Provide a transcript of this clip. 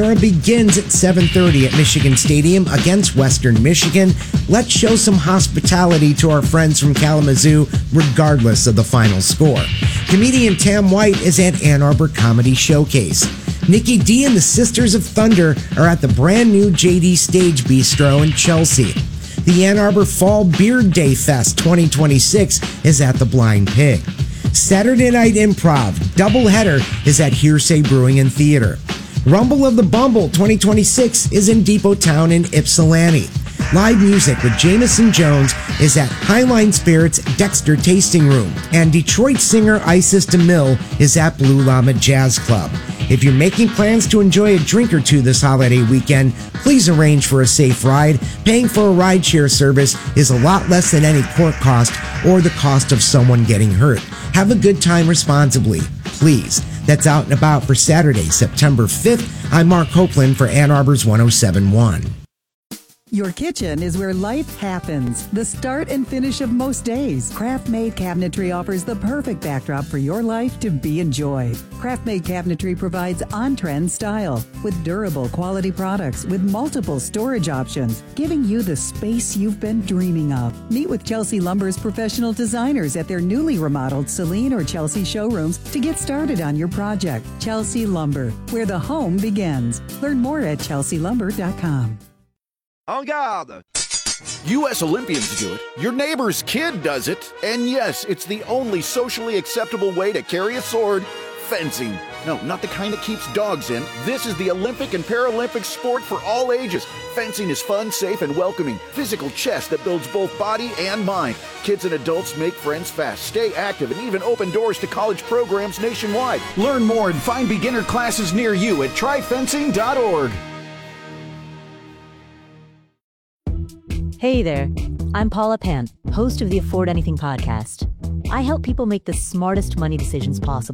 begins at 7:30 at Michigan Stadium against Western Michigan. Let's show some hospitality to our friends from Kalamazoo, regardless of the final score. Comedian Tam White is at Ann Arbor Comedy Showcase. Nikki D and the Sisters of Thunder are at the brand new JD Stage Bistro in Chelsea. The Ann Arbor Fall Beard Day Fest 2026 is at the Blind Pig. Saturday Night Improv doubleheader is at Hearsay Brewing and Theater. Rumble of the Bumble 2026 is in Depot Town in Ypsilanti. Live music with Jameson Jones is at Highline Spirits Dexter Tasting Room. And Detroit singer Isis DeMille is at Blue Llama Jazz Club. If you're making plans to enjoy a drink or two this holiday weekend, please arrange for a safe ride. Paying for a rideshare service is a lot less than any court cost or the cost of someone getting hurt. Have a good time responsibly, please. That's Out and About for Saturday, September 5th. I'm Mark Copeland for Ann Arbor's 107.1. Your kitchen is where life happens. The start and finish of most days. Craft Made Cabinetry offers the perfect backdrop for your life to be enjoyed. Craft Made Cabinetry provides on-trend style with durable quality products with multiple storage options, giving you the space you've been dreaming of. Meet with Chelsea Lumber's professional designers at their newly remodeled Celine or Chelsea showrooms to get started on your project. Chelsea Lumber, where the home begins. Learn more at chelsealumber.com. En garde! U.S. Olympians do it. Your neighbor's kid does it. And yes, it's the only socially acceptable way to carry a sword. Fencing. No, not the kind that keeps dogs in. This is the Olympic and Paralympic sport for all ages. Fencing is fun, safe, and welcoming. Physical chess that builds both body and mind. Kids and adults make friends fast, stay active, and even open doors to college programs nationwide. Learn more and find beginner classes near you at tryfencing.org. Hey there, I'm Paula Pant, host of the Afford Anything podcast. I help people make the smartest money decisions possible.